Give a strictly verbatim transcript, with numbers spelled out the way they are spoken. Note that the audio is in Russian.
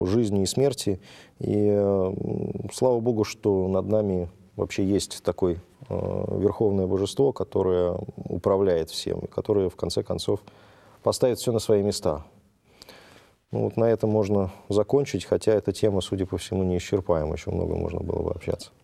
жизни и смерти. И э, слава Богу, что над нами вообще есть такое э, верховное божество, которое управляет всем, и которое, в конце концов, поставит все на свои места. Ну, вот на этом можно закончить, хотя эта тема, судя по всему, неисчерпаема, еще много можно было бы общаться.